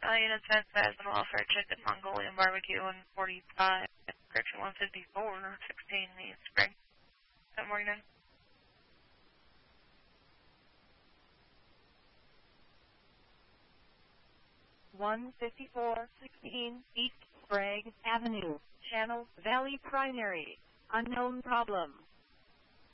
Unit 10 says an welfare chicken, Mongolian barbecue, and 45. Correction 154, 16 needs spring. 1049. 15416 East Sprague Avenue, Channel Valley Primary. Unknown problem.